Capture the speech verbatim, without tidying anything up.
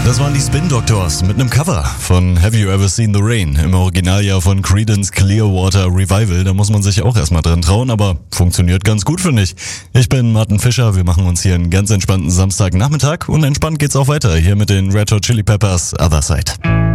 Das waren die Spin Doctors mit einem Cover von Have You Ever Seen the Rain? Im Original ja von Creedence Clearwater Revival. Da muss man sich auch erstmal dran trauen, aber funktioniert ganz gut, finde ich. Ich bin Martin Fischer, wir machen uns hier einen ganz entspannten Samstagnachmittag und entspannt geht's auch weiter hier mit den Red Hot Chili Peppers Other Side.